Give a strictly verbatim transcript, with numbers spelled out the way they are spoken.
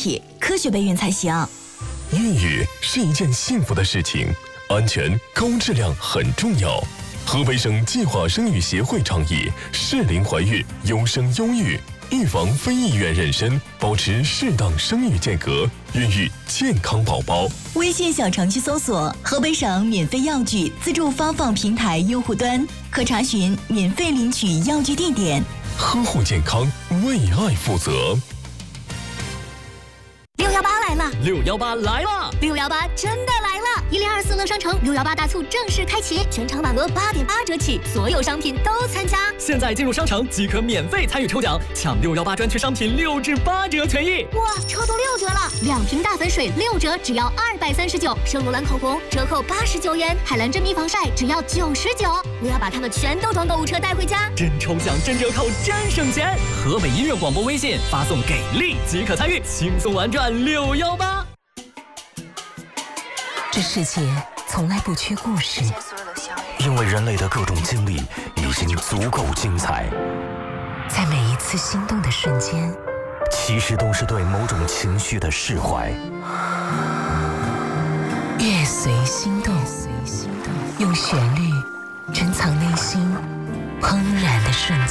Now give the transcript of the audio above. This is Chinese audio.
体，科学备孕才行。 孕育是一件幸福的事情，安全高质量很重要。河北省计划生育协会倡议适龄怀孕，优生优育，预防非意愿妊娠，保持适当生育间隔，孕育健康宝宝。 微信小程序搜索河北省免费药具自助发放平台用户端，可查询免费领取药具地点。 呵护健康，为爱负责。 六幺八来了， 六幺八来了， 六幺八真的来了！一零二四乐商城六幺八大促正式开启，全场满额八点八折起，所有商品都参加。 现在进入商城即可免费参与抽奖，抢六幺八专区商品六至八折权益。 哇，抽到六折了！两瓶大粉水六折，只要二百三十九；圣罗兰口红折扣八十九元；海蓝珍妮防晒只要九十九。我要把它们全都装购物车带回家。 真抽奖，真折扣，真省钱！河北音乐广播微信发送给力即可参与，轻松玩转六幺八。 这世界从来不缺故事， 因为人类的各种经历已经足够精彩。 在每一次心动的瞬间， 其实都是对某种情绪的释怀。 乐随心动，用旋律珍藏内心怦然的瞬间。